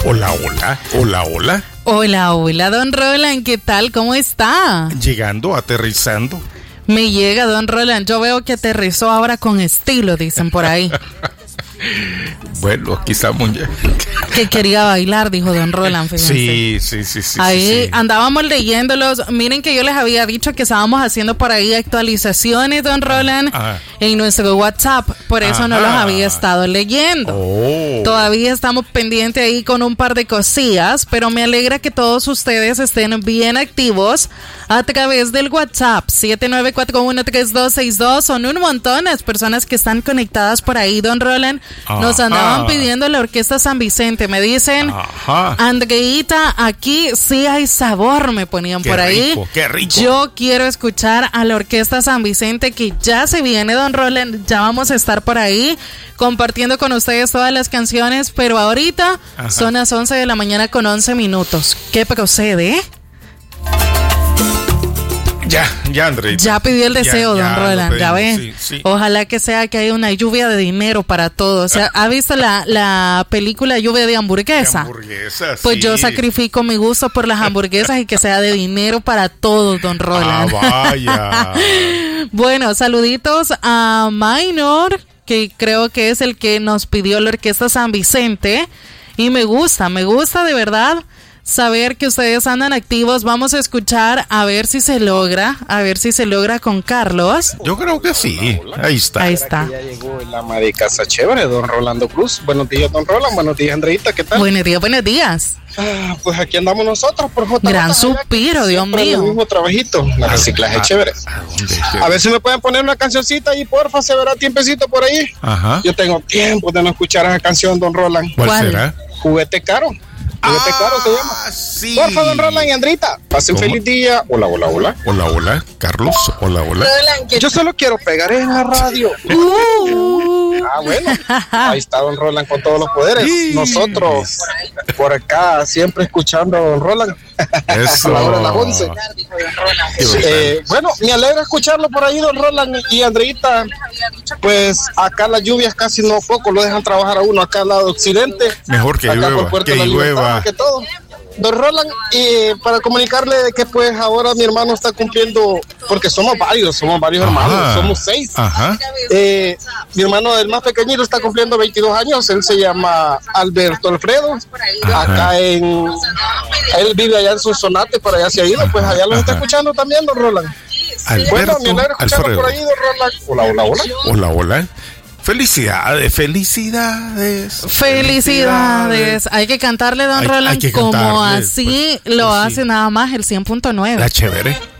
Hola, hola, hola, hola. Hola, hola, don Roland, ¿qué tal? ¿Cómo está? Llegando, aterrizando. Me llega, don Roland. Yo veo que aterrizó ahora con estilo, dicen por ahí. Bueno, aquí estamos ya. Que quería bailar, dijo don Roland, fíjense. Sí. Ahí sí. andábamos leyéndolos. Miren que yo les había dicho que estábamos haciendo por ahí actualizaciones, don Roland, en nuestro WhatsApp. Por eso no los había estado leyendo. Todavía estamos pendientes ahí con un par de cosillas, pero me alegra que todos ustedes estén bien activos a través del WhatsApp 79413262. Son un montón las personas que están conectadas por ahí, don Roland. Nos andaban pidiendo la Orquesta San Vicente. Me dicen, Andreita, aquí sí hay sabor, me ponían qué por ahí. Rico, qué rico. Yo quiero escuchar a la Orquesta San Vicente, que ya se viene, don Roland. Ya vamos a estar por ahí compartiendo con ustedes todas las canciones, pero ahorita son las 11 de la mañana con 11 minutos. ¿Qué procede? Ya, André. Ya pidió el deseo, don Roland, ya ve. Sí. Ojalá que sea que haya una lluvia de dinero para todos. O sea, ¿ha visto la película Lluvia de Hamburguesa? Pues sí. yo sacrifico mi gusto por las hamburguesas y que sea de dinero para todos, don Roland. Vaya. Bueno, saluditos a Minor, que creo que es el que nos pidió la Orquesta San Vicente. Y me gusta de verdad saber que ustedes andan activos. Vamos a escuchar a ver si se logra con Carlos. Yo creo que sí. Ahí está. Ya llegó el ama de casa chévere, don Rolando Cruz. Buenos días, don Roland. Buenos días, Andreita. ¿Qué tal? Buenos días. Pues aquí andamos nosotros por JJ. Gran suspiro, Dios mío. El mismo trabajito, la reciclaje chévere. A ver si me pueden poner una cancioncita ahí, porfa, se verá tiempecito por ahí. Yo tengo tiempo de no escuchar esa canción, don Roland. ¿Cuál será? Juguete Caro. Juguete Caro se llama. Sí. Porfa, don Roland y Andrita, pasen feliz día. Hola. Hola, Carlos. Hola. Yo solo quiero pegar en la radio. Bueno, ahí está don Roland con todos los poderes. Nosotros por acá siempre escuchando a don Roland. Eso. A la hora de las 11. Bueno, me alegra escucharlo por ahí, don Roland y Andreita. Pues acá las lluvias casi no poco lo dejan trabajar a uno acá al lado occidente. Mejor que acá llueva. Que todo. Don Roland, para comunicarle de que pues ahora mi hermano está cumpliendo, porque somos varios hermanos, somos 6. Mi hermano, el más pequeñito, está cumpliendo 22 años, él se llama Alberto Alfredo, él vive allá en Sonsonate, por allá se ha ido, pues allá lo está escuchando también, don Roland. Alberto bueno, me alegra escucharlo por ahí, don Roland. Hola. Felicidades. Hay que cantarle, don Roland, como así lo hace nada más el 100.9. La chévere.